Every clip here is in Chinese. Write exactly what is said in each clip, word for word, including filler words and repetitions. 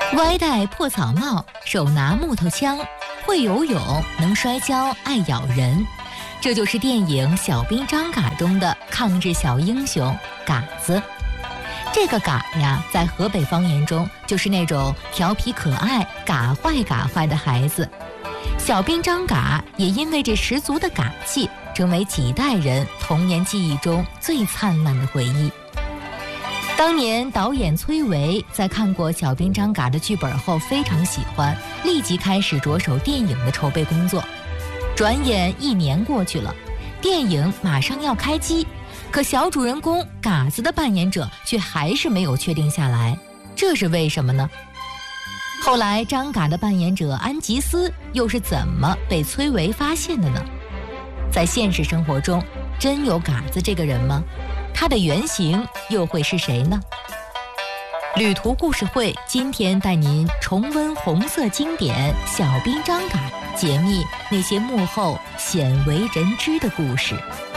歪戴破草帽，手拿木头枪，会游泳，能摔跤，爱咬人。这就是电影《小兵张嘎》中的抗日小英雄嘎子。这个嘎呀，在河北方言中就是那种调皮可爱、嘎坏嘎坏的孩子。小兵张嘎也因为这十足的嘎气，成为几代人童年记忆中最灿烂的回忆。当年导演崔维在看过《小兵张嘎》的剧本后非常喜欢，立即开始着手电影的筹备工作。转眼一年过去了，电影马上要开机，可小主人公嘎子的扮演者却还是没有确定下来，这是为什么呢？后来张嘎的扮演者安吉斯又是怎么被崔维发现的呢？在现实生活中，真有嘎子这个人吗？他的原型又会是谁呢？旅途故事会今天带您重温红色经典《小兵张嘎》，解密那些幕后鲜为人知的故事。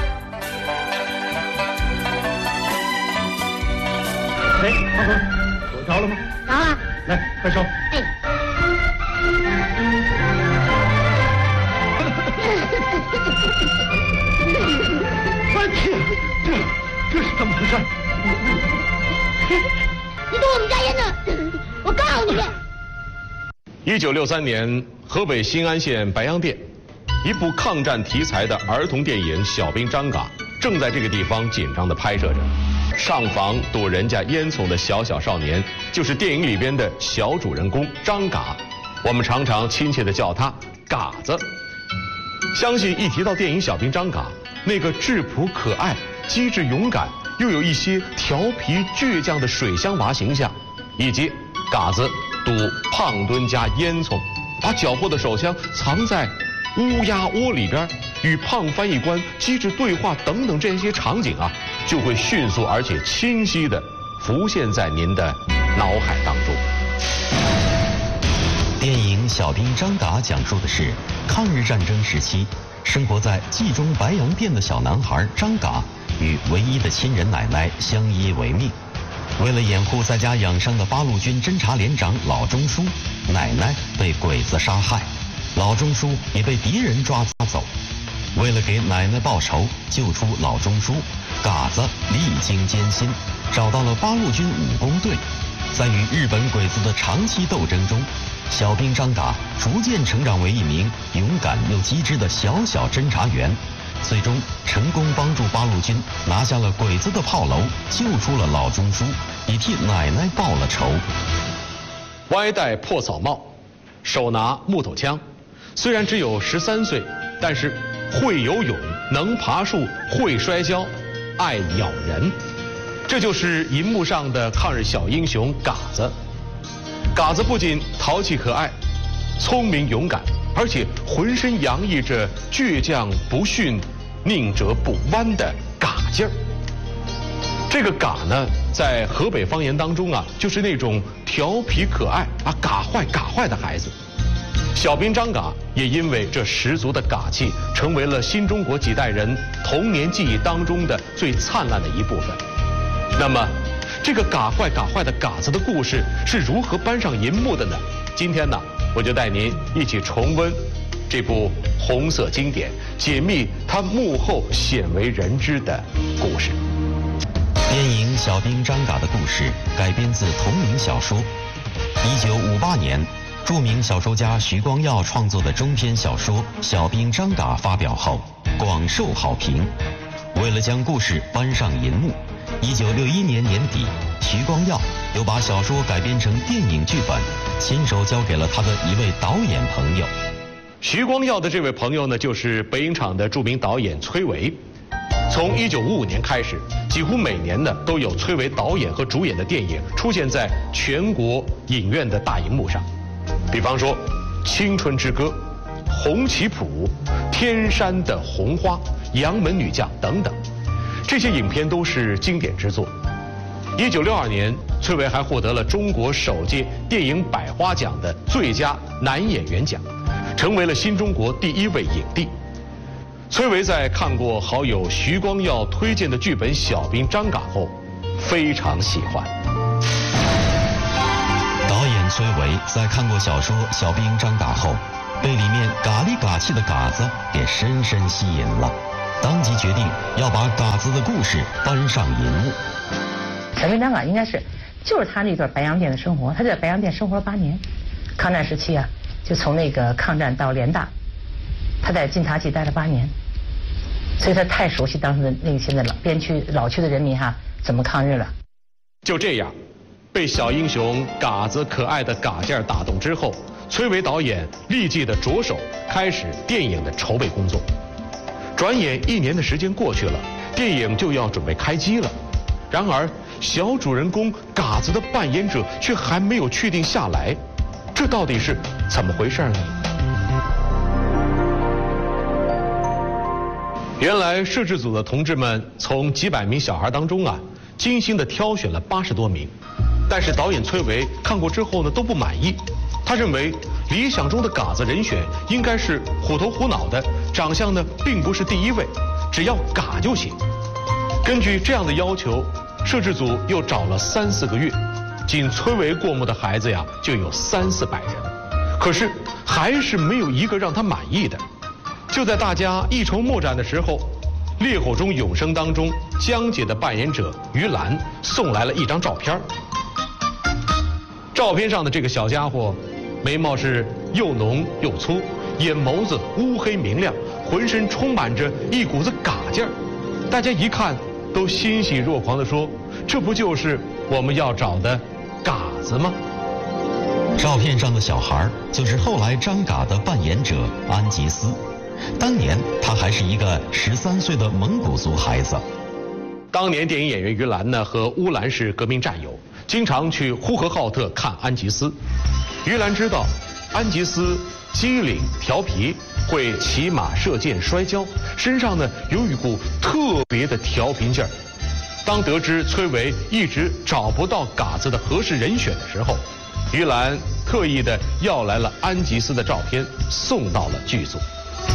哎，胖哥，火着了吗？ 着了。 来，快烧。 哎。 我天，这这是怎么回事？ 你动我们家烟呢？我告诉你！ 一九六三年，河北新安县白洋淀，一部抗战题材的儿童电影《小兵张嘎》正在这个地方紧张地拍摄着。上房躲人家烟囱的小小少年，就是电影里边的小主人公张嘎，我们常常亲切地叫他嘎子。相信一提到电影《小兵张嘎》，那个质朴可爱、机智勇敢，又有一些调皮倔强的水乡娃形象，以及嘎子堵胖墩家烟囱，把缴获的手枪藏在乌鸦窝里边，与胖翻译官机智对话等等这些场景啊，就会迅速而且清晰地浮现在您的脑海当中。 电影《小兵张嘎》讲述的是抗日战争时期，生活在冀中白洋淀的小男孩张嘎与唯一的亲人奶奶相依为命。为了掩护在家养伤的八路军侦察连长老中书，奶奶被鬼子杀害，老中书也被敌人抓走。为了给奶奶报仇，救出老中书，嘎子历经艰辛，找到了八路军武工队。在与日本鬼子的长期斗争中，小兵张嘎逐渐成长为一名勇敢又机智的小小侦察员，最终成功帮助八路军拿下了鬼子的炮楼，救出了老中书，也替奶奶报了仇。 歪戴破草帽，手拿木头枪，虽然只有十三岁，但是会游泳，能爬树，会摔跤，爱咬人。这就是银幕上的抗日小英雄嘎子。嘎子不仅淘气可爱、聪明勇敢，而且浑身洋溢着倔强不驯、宁折不弯的嘎劲儿。这个嘎呢，在河北方言当中啊，就是那种调皮可爱啊、嘎坏嘎坏的孩子。小兵张嘎也因为这十足的嘎气，成为了新中国几代人童年记忆当中的最灿烂的一部分。那么，这个嘎坏嘎坏的嘎子的故事是如何搬上银幕的呢？今天呢，我就带您一起重温这部红色经典，解密它幕后鲜为人知的故事。 电影《小兵张嘎》的故事改编自同名小说。一九五八年，著名小说家徐光耀创作的中篇小说《小兵张嘎》发表后，广受好评。为了将故事搬上银幕，一九六一年年底，徐光耀又把小说改编成电影剧本，亲手交给了他的一位导演朋友。 徐光耀的这位朋友呢，就是北影厂的著名导演崔维。从一九五五年开始，几乎每年呢都有崔维导演和主演的电影出现在全国影院的大荧幕上。比方说《青春之歌》、《红旗谱》、《天山的红花》、《杨门女将》等等，这些影片都是经典之作。一九六二年，崔维还获得了中国首届电影百花奖的最佳男演员奖，成为了新中国第一位影帝。崔维在看过好友徐光耀推荐的剧本《小兵张嘎》后，非常喜欢。 导演崔维在看过小说《小兵张嘎》后，被里面嘎里嘎气的嘎子给深深吸引了，当即决定要把嘎子的故事搬上银幕。 小兵张嘎应该是，就是他那段白洋淀的生活，他在白洋淀生活了八年，抗战时期啊，就从那个抗战到联大，他在晋察冀待了八年，所以他太熟悉当时的那个现在老边区老区的人民哈怎么抗日了。 就这样，被小英雄嘎子可爱的嘎劲儿打动之后，崔维导演立即的着手开始电影的筹备工作。转眼一年的时间过去了，电影就要准备开机了。然而，小主人公嘎子的扮演者却还没有确定下来，这到底是怎么回事呢？原来摄制组的同志们从几百名小孩当中啊，精心的挑选了八十多名，但是导演崔维看过之后呢都不满意，他认为理想中的嘎子人选应该是虎头虎脑的，长相呢并不是第一位，只要嘎就行。根据这样的要求，摄制组又找了三四个月，仅崔维过目的孩子呀就有三四百人，可是还是没有一个让他满意的。就在大家一筹莫展的时候，《烈火中永生》当中江姐的扮演者于兰送来了一张照片。照片上的这个小家伙，眉毛是又浓又粗，眼眸子乌黑明亮，浑身充满着一股子嘎劲儿。大家一看都欣喜若狂地说：“这不就是我们要找的嘎子吗？” 照片上的小孩就是后来张嘎的扮演者安吉斯。当年他还是一个十三岁的蒙古族孩子。 当年电影演员于兰呢和乌兰是革命战友，经常去呼和浩特看安吉斯。于兰知道安吉斯机灵调皮，会骑马射箭摔跤，身上呢有一股特别的调皮劲儿。当得知崔维一直找不到嘎子的合适人选的时候，于兰特意的要来了安吉斯的照片，送到了剧组。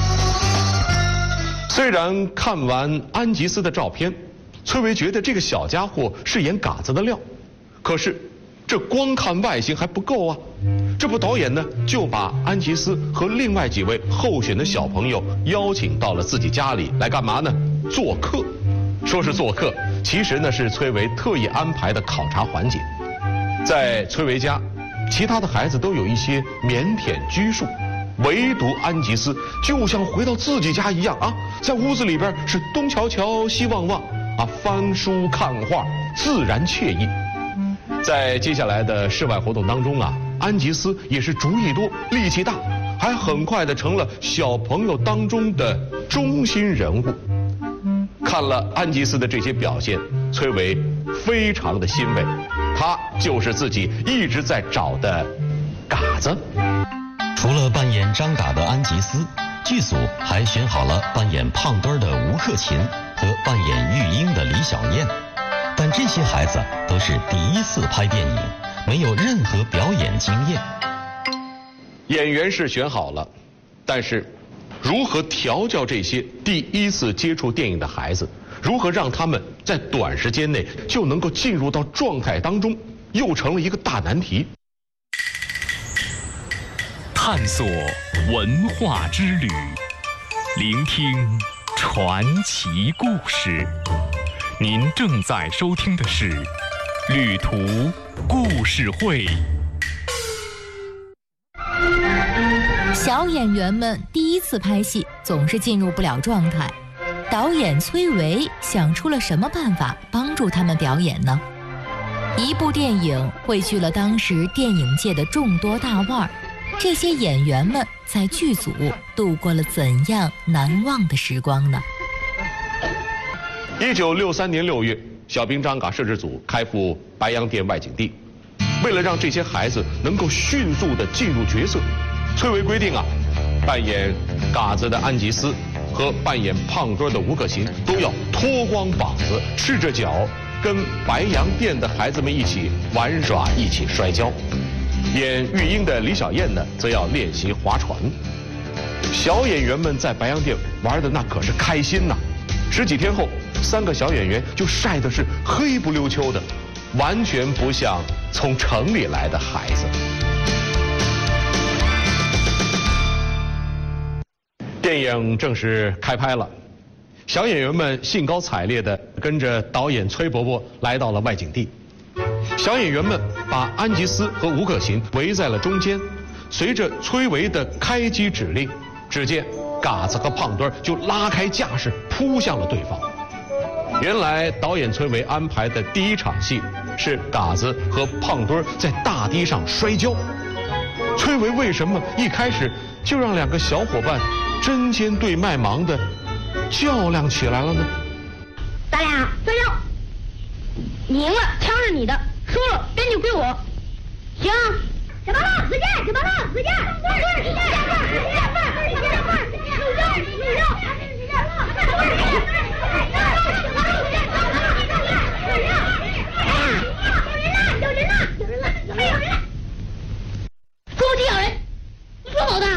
虽然看完安吉斯的照片，崔维觉得这个小家伙是演嘎子的料，可是这光看外形还不够啊。这部导演呢就把安吉斯和另外几位候选的小朋友邀请到了自己家里来干嘛呢？做客。说是做客，其实呢是崔维特意安排的考察环节。在崔维家，其他的孩子都有一些腼腆拘束，唯独安吉斯就像回到自己家一样啊，在屋子里边是东瞧瞧西望望啊，翻书看画，自然惬意。在接下来的室外活动当中啊，安吉斯也是主意多，力气大，还很快的成了小朋友当中的中心人物。看了安吉斯的这些表现，崔维非常的欣慰，他就是自己一直在找的嘎子。 除了扮演张嘎的安吉斯，剧组还选好了扮演胖墩儿的吴克勤和扮演玉英的李小燕，但这些孩子都是第一次拍电影，没有任何表演经验。 演员是选好了，但是如何调教这些第一次接触电影的孩子，如何让他们在短时间内就能够进入到状态当中，又成了一个大难题。 探索文化之旅，聆听传奇故事。您正在收听的是《旅途故事会》。 小演员们第一次拍戏总是进入不了状态，导演崔维想出了什么办法帮助他们表演呢？一部电影汇聚了当时电影界的众多大腕儿，这些演员们在剧组度过了怎样难忘的时光呢？ 一九六三年六月，小兵张嘎摄制组开赴白洋淀外景地，为了让这些孩子能够迅速地进入角色，崔维规定啊，扮演嘎子的安吉斯和扮演胖墩的吴克勤都要脱光膀子，赤着脚，跟白洋淀的孩子们一起玩耍，一起摔跤。演玉英的李小燕呢，则要练习划船。小演员们在白洋淀玩的那可是开心呐！十几天后，三个小演员就晒得是黑不溜秋的。 完全不像从城里来的孩子。电影正式开拍了，小演员们兴高采烈地跟着导演崔伯伯来到了外景地。小演员们把安吉斯和吴可琴围在了中间，随着崔维的开机指令，只见嘎子和胖墩儿就拉开架势扑向了对方。原来导演崔维安排的第一场戏是嘎子和胖墩儿在大堤上摔跤。崔维为什么一开始就让两个小伙伴针尖对麦芒的较量起来了呢？ 咱俩摔跤，你赢了枪是你的，输了边就归我。行，小八浪使劲，小八浪使劲，对，使劲，使劲，使劲，使劲，使劲，使劲，有人了，有人了，有人了，有人了！说不咬人，你说好的。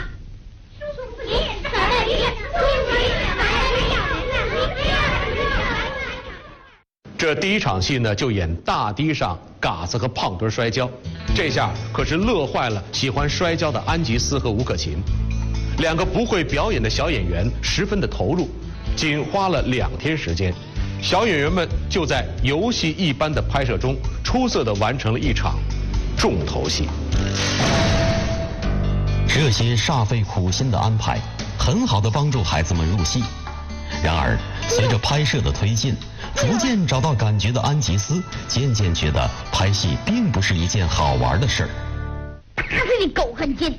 这第一场戏呢，就演大堤上嘎子和胖墩摔跤，这下可是乐坏了喜欢摔跤的安吉斯和吴可琴。两个不会表演的小演员十分的投入，仅花了两天时间，小演员们就在游戏一般的拍摄中，出色的完成了一场重头戏。 这些煞费苦心的安排，很好的帮助孩子们入戏。然而，随着拍摄的推进，逐渐找到感觉的安吉斯渐渐觉得拍戏并不是一件好玩的事儿。 打死你狗恨奸！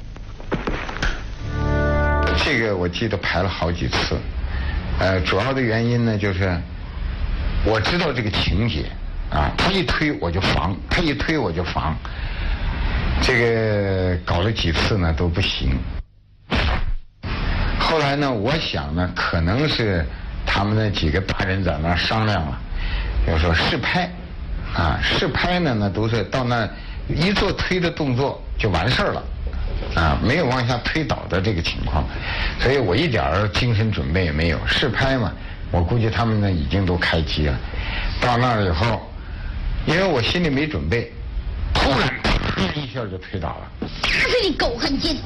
这个我记得排了好几次，呃，主要的原因呢就是我知道这个情节啊，他一推我就防，他一推我就防，这个搞了几次呢都不行。后来呢，我想呢，可能是他们那几个大人在那商量了，就说试拍，啊，试拍呢，那都是到那一做推的动作就完事儿了，啊，没有往下推倒的这个情况，所以我一点儿精神准备也没有。试拍嘛，我估计他们呢已经都开机了，到那儿以后，因为我心里没准备，突然啪一下就推倒了。 打死你狗恨奸！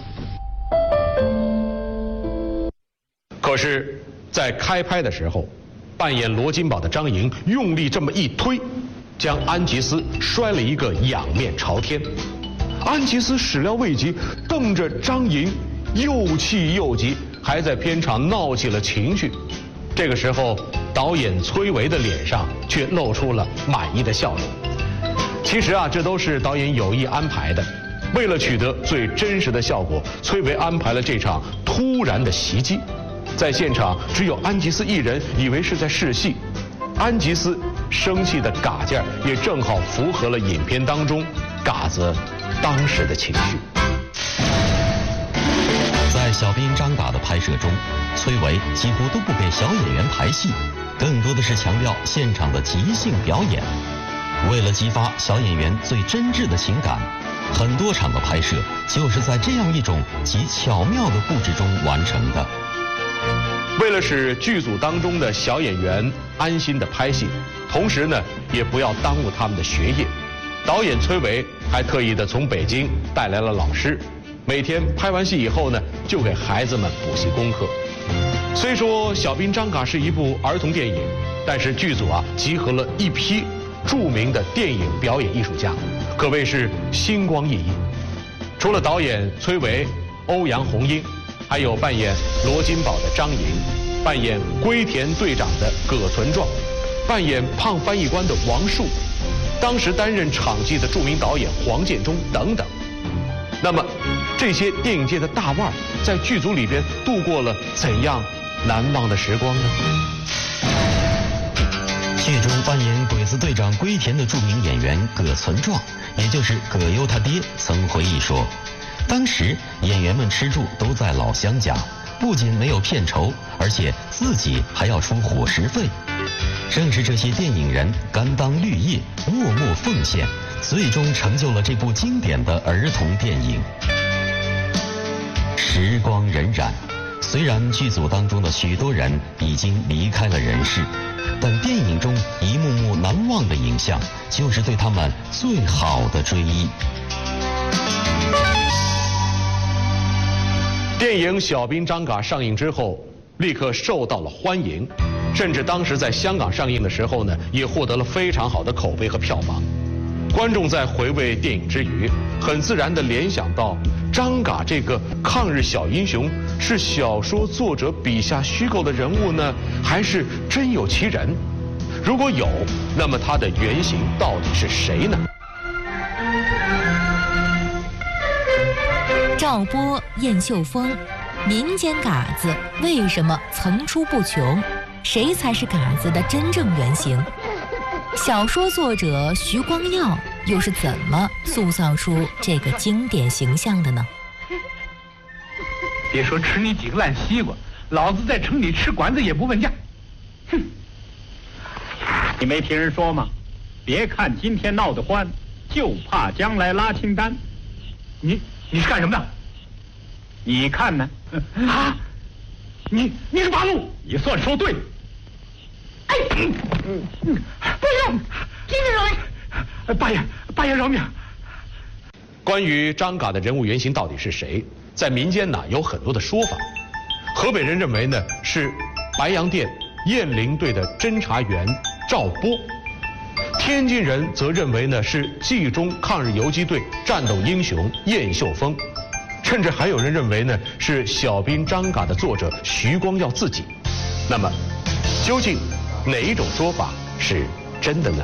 可是，在开拍的时候，扮演罗金宝的张莹用力这么一推，将安吉斯摔了一个仰面朝天。安吉斯始料未及，瞪着张莹，又气又急，还在片场闹起了情绪。这个时候，导演崔维的脸上却露出了满意的笑容。其实啊，这都是导演有意安排的。为了取得最真实的效果，崔维安排了这场突然的袭击。在现场只有安吉斯一人以为是在试戏，安吉斯生气的嘎劲儿也正好符合了影片当中嘎子当时的情绪。 在小兵张嘎的拍摄中，崔维几乎都不给小演员排戏，更多的是强调现场的即兴表演。为了激发小演员最真挚的情感，很多场的拍摄就是在这样一种极巧妙的布置中完成的。 为了使剧组当中的小演员安心的拍戏，同时呢也不要耽误他们的学业，导演崔维还特意的从北京带来了老师，每天拍完戏以后呢就给孩子们补习功课。虽说《小兵张嘎》是一部儿童电影，但是剧组啊集合了一批著名的电影表演艺术家，可谓是星光熠熠。除了导演崔维、欧阳红英，还有扮演罗金宝的张莹，扮演龟田队长的葛存壮，扮演胖翻译官的王树，当时担任场记的著名导演黄建中等等。那么，这些电影界的大腕在剧组里边度过了怎样难忘的时光呢？ 剧中扮演鬼子队长龟田的著名演员葛存壮，也就是葛优他爹，曾回忆说，当时演员们吃住都在老乡家，不仅没有片酬，而且自己还要出伙食费。正是这些电影人甘当绿叶，默默奉献，最终成就了这部经典的儿童电影。时光荏苒， 虽然剧组当中的许多人已经离开了人世，但电影中一幕幕难忘的影像，就是对他们最好的追忆。 电影《小兵张嘎》上映之后，立刻受到了欢迎，甚至当时在香港上映的时候呢，也获得了非常好的口碑和票房。观众在回味电影之余，很自然地联想到张嘎这个抗日小英雄是小说作者笔下虚构的人物呢，还是真有其人？如果有，那么他的原型到底是谁呢？ 赵波、燕秀峰，民间嘎子为什么层出不穷？谁才是嘎子的真正原型？小说作者徐光耀又是怎么塑造出这个经典形象的呢？ 别说吃你几个烂西瓜，老子在城里吃馆子也不问价。哼！你没听人说吗？别看今天闹得欢，就怕将来拉清单。你你是干什么的？你看呢？啊！你你是八路，你算说对了。哎，嗯嗯嗯，不用，听着饶命！八爷，八爷饶命！ 关于张嘎的人物原型到底是谁，在民间呢有很多的说法。河北人认为呢是白洋淀雁翎队的侦察员赵波，天津人则认为呢是冀中抗日游击队战斗英雄燕秀峰，甚至还有人认为呢是小兵张嘎的作者徐光耀自己。那么，究竟哪一种说法是真的呢？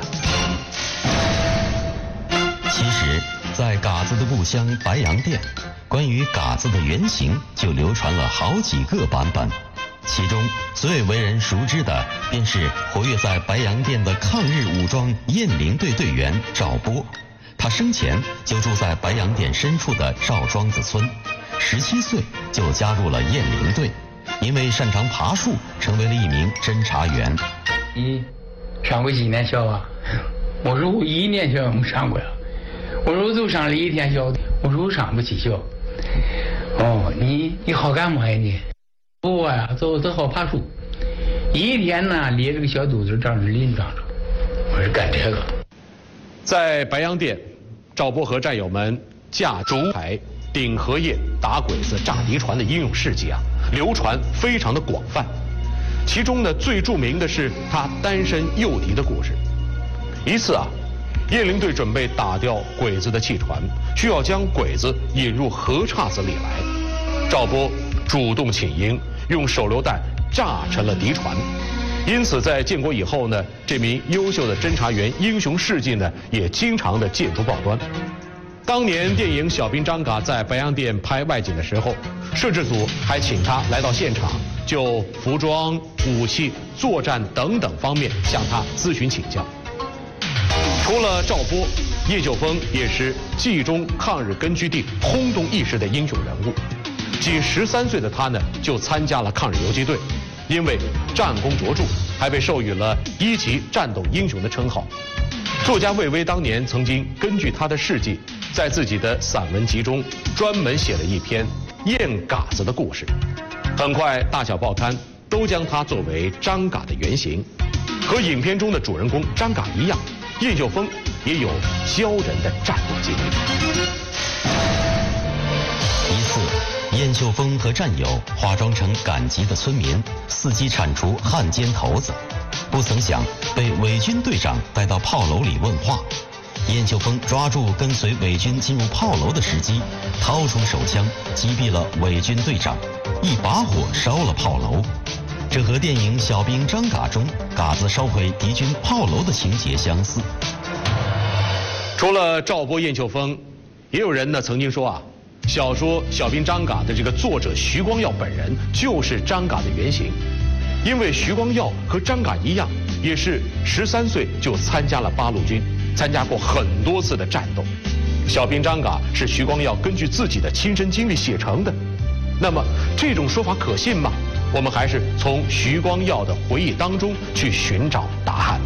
其实，在嘎子的故乡白洋淀，关于嘎子的原型就流传了好几个版本。其中最为人熟知的，便是活跃在白洋淀的抗日武装雁翎队队员赵波。他生前就住在白洋淀深处的赵庄子村，十七岁就加入了雁翎队，因为擅长爬树，成为了一名侦察员。 你上过几年校啊？我说我一年校没上过呀。我说我就上了一天校，我说我上不起校。哦，你你好干么呀你？我呀，就就好爬树，一天呢咧着个小肚子长着鳞长着，我是干这个。 在白洋淀，赵波和战友们架竹排、顶荷叶、打鬼子、炸敌船的英勇事迹啊，流传非常的广泛。其中呢，最著名的是他单身诱敌的故事。一次啊，雁翎队准备打掉鬼子的汽船，需要将鬼子引入河岔子里来。赵波主动请缨，用手榴弹炸沉了敌船。因此，在建国以后呢，这名优秀的侦察员英雄事迹呢，也经常的借图报端。当年电影《小兵张嘎》在白洋淀拍外景的时候，摄制组还请他来到现场，就服装、武器、作战等等方面向他咨询请教。除了赵波，叶秀峰也是冀中抗日根据地轰动一时的英雄人物。仅十三岁的他呢，就参加了抗日游击队，因为战功卓著，还被授予了一级战斗英雄的称号。作家魏巍当年曾经根据他的事迹，在自己的散文集中专门写了一篇雁嘎子的故事。很快，大小报刊都将他作为张嘎的原型。和影片中的主人公张嘎一样，叶秀峰也有骄人的战斗经历。 一次，燕秀峰和战友化妆成赶集的村民，伺机铲除汉奸头子，不曾想被伪军队长带到炮楼里问话。燕秀峰抓住跟随伪军进入炮楼的时机，掏出手枪击毙了伪军队长，一把火烧了炮楼。这和电影《小兵张嘎》中嘎子烧毁敌军炮楼的情节相似。 除了赵波、燕秀峰，也有人呢曾经说啊，小说《小兵张嘎》的这个作者徐光耀本人就是张嘎的原型，因为徐光耀和张嘎一样，也是十三岁就参加了八路军，参加过很多次的战斗。《小兵张嘎》是徐光耀根据自己的亲身经历写成的，那么这种说法可信吗？我们还是从徐光耀的回忆当中去寻找答案。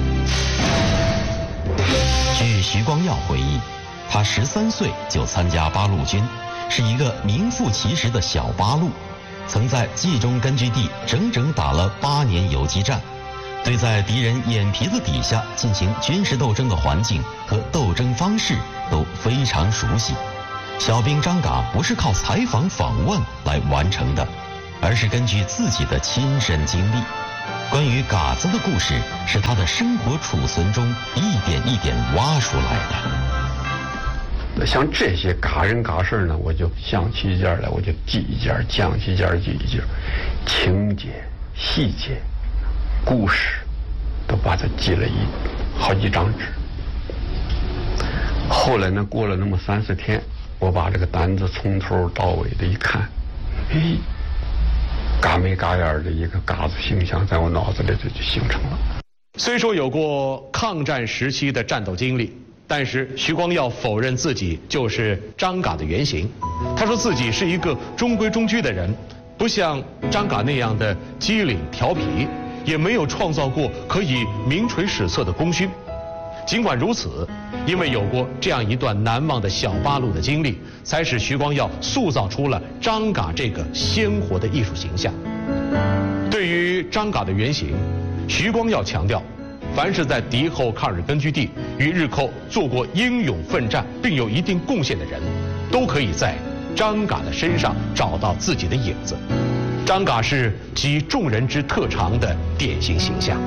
据徐光耀回忆，他十三岁就参加八路军，是一个名副其实的小八路。 曾在冀中根据地整整打了八年游击战，对在敌人眼皮子底下进行军事斗争的环境和斗争方式都非常熟悉。小兵张嘎不是靠采访访问来完成的，而是根据自己的亲身经历。关于嘎子的故事，是他的生活储存中一点一点挖出来的。像这些嘎人嘎事呢，我就想起一件来，我就记一件，讲起一件记一件，情节、细节、故事，都把它记了一好几张纸。后来呢，过了那么三四天，我把这个单子从头到尾的一看，嘿。嘎眉嘎眼的一个嘎子形象在我脑子里就就形成了。 虽说有过抗战时期的战斗经历，但是徐光耀否认自己就是张嘎的原型。他说自己是一个中规中矩的人，不像张嘎那样的机灵调皮，也没有创造过可以名垂史册的功勋。尽管如此，因为有过这样一段难忘的小八路的经历，才使徐光耀塑造出了张嘎这个鲜活的艺术形象。对于张嘎的原型，徐光耀强调，凡是在敌后抗日根据地与日寇做过英勇奋战并有一定贡献的人，都可以在张嘎的身上找到自己的影子。张嘎是集众人之特长的典型形象。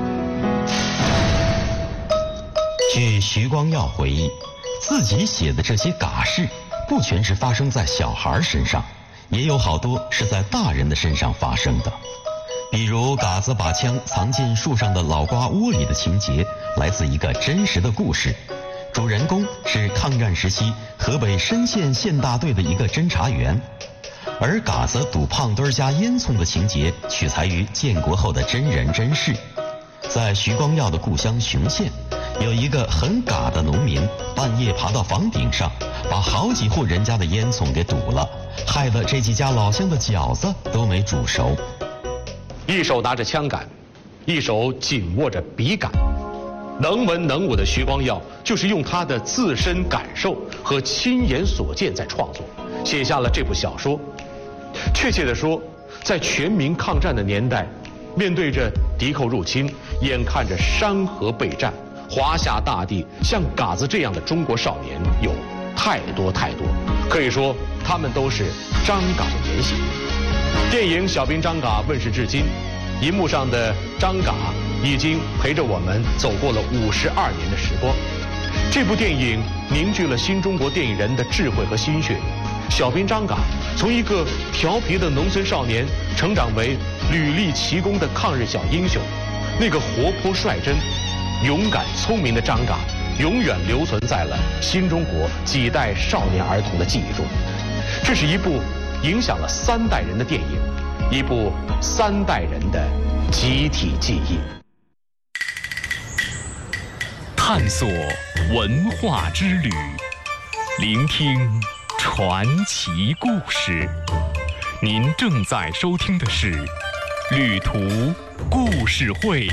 据徐光耀回忆，自己写的这些嘎事，不全是发生在小孩身上，也有好多是在大人的身上发生的。比如嘎子把枪藏进树上的老瓜窝里的情节，来自一个真实的故事。主人公是抗战时期河北深县县大队的一个侦查员，而嘎子赌胖墩家烟囱的情节取材于建国后的真人真事。在徐光耀的故乡雄县，有一个很嘎的农民，半夜爬到房顶上，把好几户人家的烟囱给堵了，害得这几家老乡的饺子都没煮熟。 一手拿着枪杆，一手紧握着笔杆，能文能武的徐光耀就是用他的自身感受和亲眼所见在创作，写下了这部小说。确切地说，在全民抗战的年代，面对着敌寇入侵，眼看着山河备战，华夏大地像嘎子这样的中国少年有太多太多，可以说他们都是张嘎的原型。电影《小兵张嘎》问世至今，银幕上的张嘎已经陪着我们走过了五十二年的时光。这部电影凝聚了新中国电影人的智慧和心血。小兵张嘎从一个调皮的农村少年，成长为屡立奇功的抗日小英雄。那个活泼率真、勇敢聪明的张嘎，永远留存在了新中国几代少年儿童的记忆中。这是一部影响了三代人的电影，一部三代人的集体记忆。 探索文化之旅，聆听传奇故事。您正在收听的是《旅途故事会》。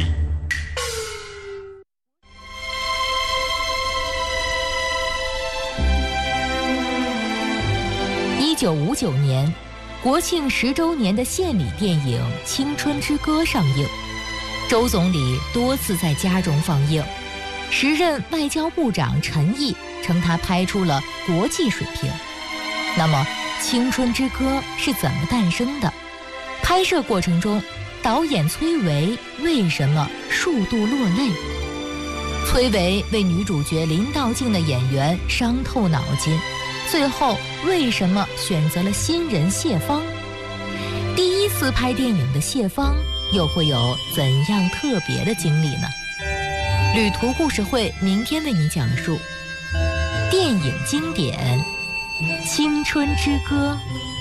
一九五九年，国庆十周年的献礼电影《青春之歌》上映，周总理多次在家中放映。时任外交部长陈毅称他拍出了国际水平。那么，《青春之歌》是怎么诞生的？拍摄过程中，导演崔维为什么数度落泪？崔维为女主角林道静的演员伤透脑筋，最后为什么选择了新人谢芳？第一次拍电影的谢芳又会有怎样特别的经历呢？旅途故事会明天为你讲述电影经典《青春之歌》。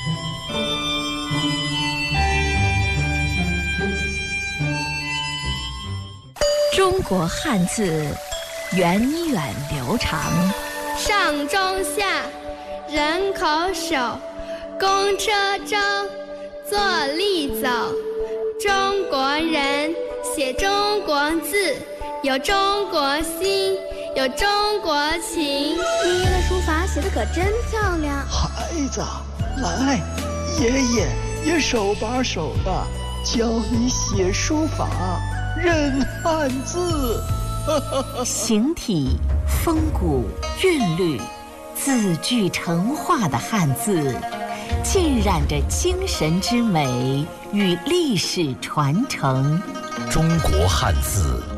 中国汉字源远流长， 上中下，人口手，公车舟，坐立走。中国人写中国字，有中国心，有中国情。 爷爷的书法写得可真漂亮。 孩子，来，爷爷也手把手的教你写书法、认汉字。 形体、风骨、韵律，字句成画的汉字，浸染着精神之美与历史传承。 中国汉字。